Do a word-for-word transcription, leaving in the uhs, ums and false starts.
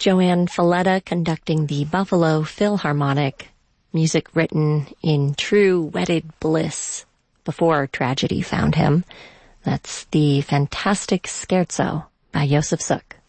Joanne Falletta conducting the Buffalo Philharmonic, music written in true wedded bliss before tragedy found him. That's the fantastic Scherzo by Josef Suk.